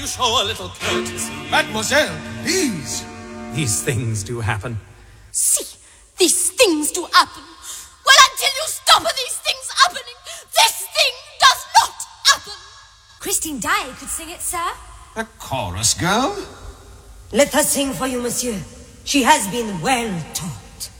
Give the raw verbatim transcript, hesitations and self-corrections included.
You show a little courtesy. Mademoiselle, please. These things do happen. See, these things do happen. Well, until you stop these things happening, this thing does not happen. Christine Daae could sing it, sir. A chorus girl? Let her sing for you, monsieur. She has been well taught.